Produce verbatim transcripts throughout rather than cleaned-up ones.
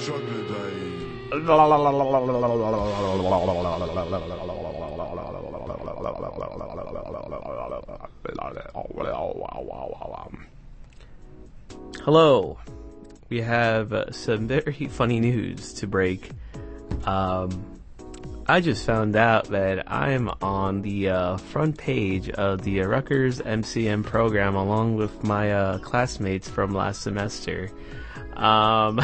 Hello. We have uh, some very funny news to break. Um, I just found out that I'm on the uh, front page of the uh, Rutgers M C M program along with my uh, classmates from last semester. Um,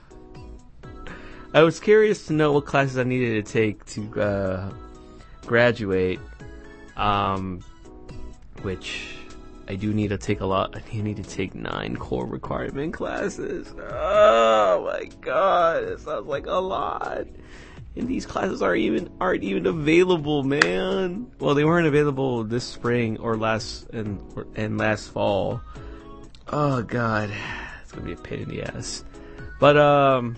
I was curious to know what classes I needed to take to uh, graduate, um, which I do need to take a lot. I need to take nine core requirement classes. Oh my god, it sounds like a lot. And these classes aren't even aren't even available, man. Well, they weren't available this spring or last and and last fall. Oh god, it's gonna be a pain in the ass. But um,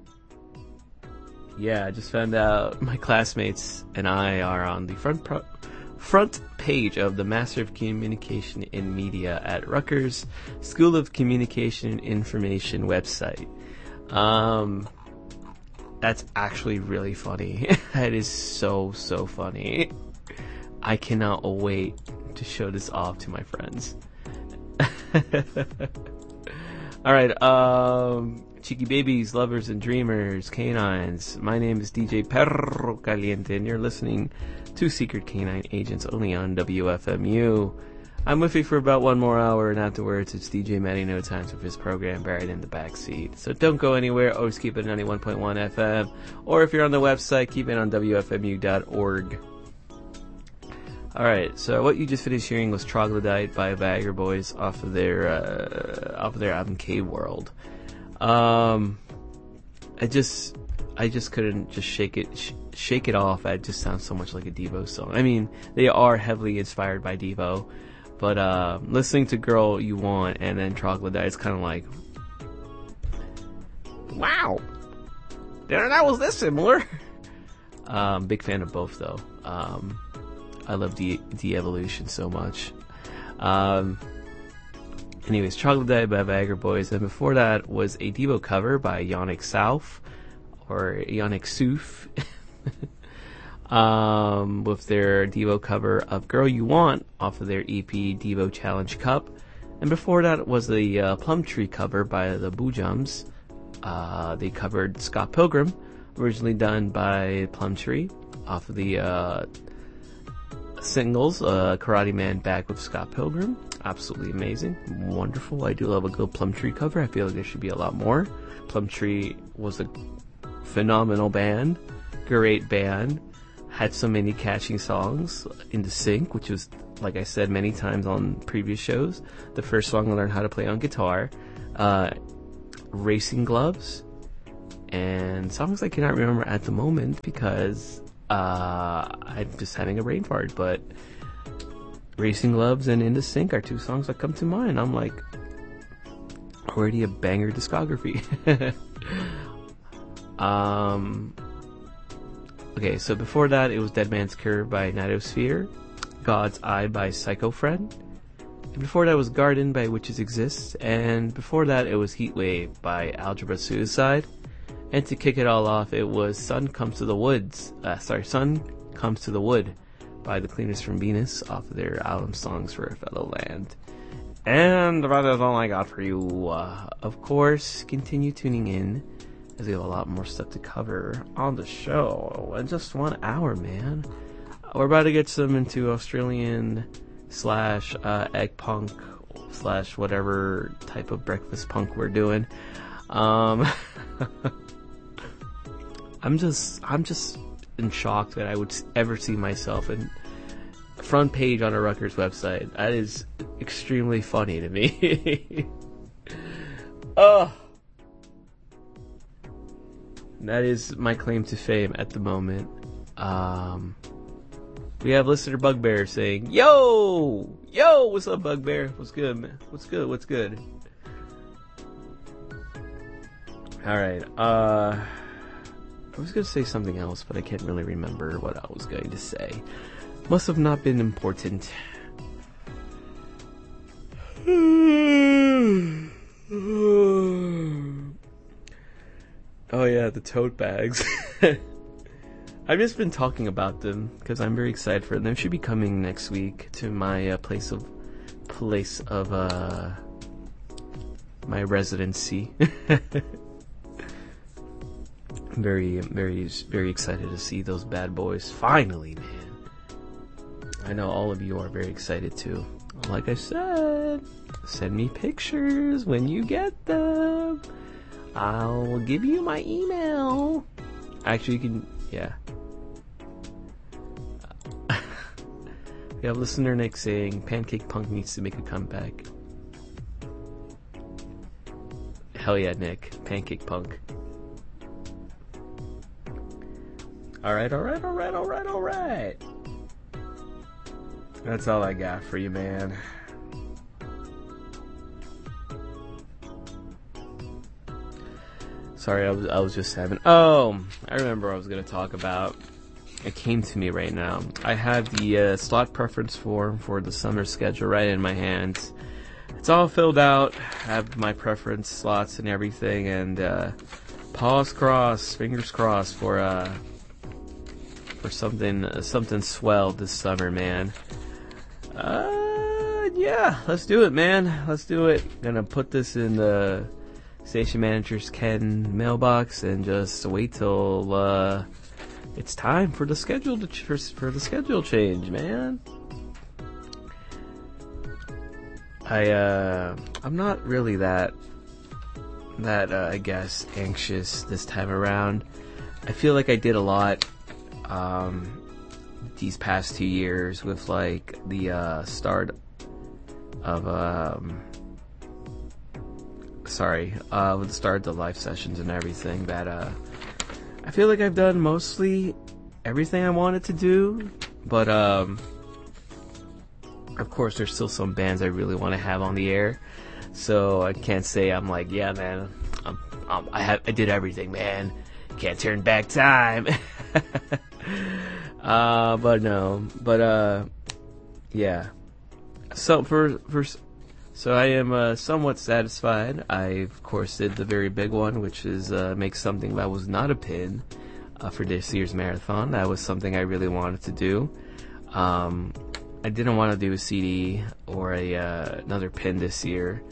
yeah, I just found out my classmates and I are on the front pro- front page of the Master of Communication in Media at Rutgers School of Communication and Information website. Um. That's actually really funny. That is so, so funny. I cannot wait to show this off to my friends. Alright, um, cheeky babies, lovers and dreamers, canines. My name is D J Perro Caliente, and you're listening to Secret Canine Agents only on W F M U. I'm with you for about one more hour, and afterwards it's D J Matty No Times with his program buried in the backseat. So don't go anywhere, always keep it ninety-one point one F M, or if you're on the website, keep it on W F M U dot org. Alright, so what you just finished hearing was Troglodyte by Viagra Boys off of their, uh, off of their album Cave World. Um, I just, I just couldn't just shake it, sh- shake it off. It just sounds so much like a Devo song. I mean, they are heavily inspired by Devo. But, uh, listening to Girl You Want and then Troglodyte, it's kind of like, wow, that was this similar. um, big fan of both, though. Um, I love De- De-Evolution so much. Um, anyways, Troglodyte by Viagra Boys. And before that was a Devo cover by Yannick South, or Yannick Souf. Um, with their Devo cover of Girl You Want off of their E P Devo Challenge Cup. And before that was the uh, Plum Tree cover by the Boojums. Uh, they covered Scott Pilgrim, originally done by Plum Tree, off of the uh, singles, uh, Karate Man Back with Scott Pilgrim. Absolutely amazing. Wonderful. I do love a good Plum Tree cover. I feel like there should be a lot more. Plum Tree was a phenomenal band. Great band. Had so many catchy songs. In the Sync, which was, like I said many times on previous shows, the first song I learned how to play on guitar. Uh, Racing Gloves. And songs I cannot remember at the moment because uh, I'm just having a brain fart. But Racing Gloves and In the Sync are two songs that come to mind. I'm like, already a banger discography. um... Okay, so before that, it was Dead Man's Curve by Nightosphere, God's Eye by Psycho Friend, and before that was Garden by Witches Exist, and before that it was Heatwave by Algebra Suicide, and to kick it all off, it was Sun Comes to the Woods, uh, sorry, Sun Comes to the Wood by The Cleaners from Venus off of their album Songs for a Fellow Land. And that is all I got for you. Uh, of course, continue tuning in, as we have a lot more stuff to cover on the show in just one hour, man. We're about to get some into Australian slash uh, egg punk slash whatever type of breakfast punk we're doing. Um, I'm just I'm just in shock that I would ever see myself in front page on a Rutgers website. That is extremely funny to me. Oh. That is my claim to fame at the moment. Um, we have listener Bugbear saying, Yo! Yo! What's up, Bugbear? What's good, man? What's good? What's good? Alright, uh... I was going to say something else, but I can't really remember what I was going to say. Must have not been important. Oh yeah, the tote bags. I've just been talking about them because I'm very excited for them. They should be coming next week to my uh, place of place of uh, my residency. I'm very, very, very excited to see those bad boys. Finally, man. I know all of you are very excited too. Like I said, send me pictures when you get them. I'll give you my email. Actually, you can, yeah. We have listener Nick saying Pancake Punk needs to make a comeback. Hell yeah, Nick. Pancake Punk. Alright, alright, alright, alright, alright. That's all I got for you, man. Sorry, I was I was just having... Oh, I remember what I was going to talk about. It came to me right now. I have the uh, slot preference form for the summer schedule right in my hands. It's all filled out. I have my preference slots and everything. And uh, paws crossed, fingers crossed for uh, for something uh, something swell this summer, man. Uh, yeah, let's do it, man. Let's do it. Gonna put this in the station manager's Ken mailbox and just wait till uh, it's time for the schedule to ch- for, for the schedule change, man. I uh, I'm not really that that uh, I guess anxious this time around. I feel like I did a lot um, these past two years with like the uh, start of um. Sorry, uh, with the start of the live sessions and everything, that uh, I feel like I've done mostly everything I wanted to do, but um, of course there's still some bands I really want to have on the air, so I can't say I'm like, yeah, man, I'm, I'm, I have, I did everything, man, can't turn back time. uh, but no, but uh, yeah. So for for. So I am uh, somewhat satisfied. I, of course, did the very big one, which is uh, make something that was not a pin uh, for this year's marathon. That was something I really wanted to do. Um, I didn't want to do a C D or a uh, another pin this year.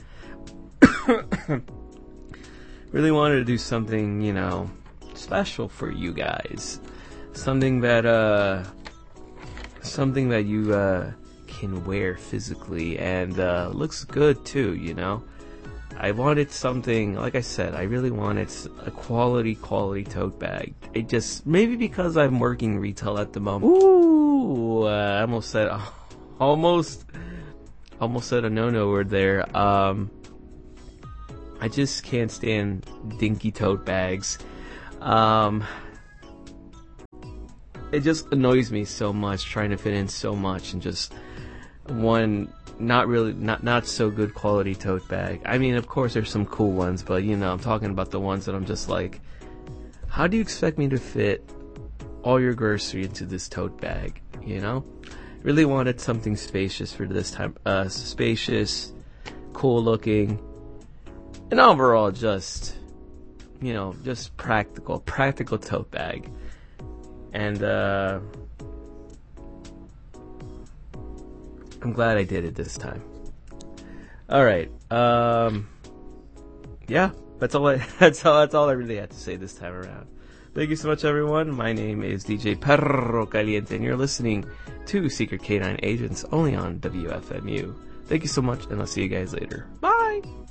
Really wanted to do something, you know, special for you guys. Something that, uh, something that you, uh, can wear physically and uh, looks good too, you know. I wanted something, like I said, I really wanted a quality, quality tote bag. It just, maybe because I'm working retail at the moment. Ooh, uh, I almost said, almost, almost said a no-no word there. Um, I just can't stand dinky tote bags. Um, it just annoys me so much trying to fit in so much and just one not really not not so good quality tote bag. I mean, of course there's some cool ones, but you know, I'm talking about the ones that I'm just like, how do you expect me to fit all your grocery into this tote bag, you know? Really wanted something spacious for this time, uh spacious, cool looking, and overall just, you know, just practical practical tote bag. And uh I'm glad I did it this time. All right. Um, yeah, that's all. I, that's all. That's all I really had to say this time around. Thank you so much, everyone. My name is D J Perro Caliente, and you're listening to Secret K nine Agents only on W F M U. Thank you so much, and I'll see you guys later. Bye.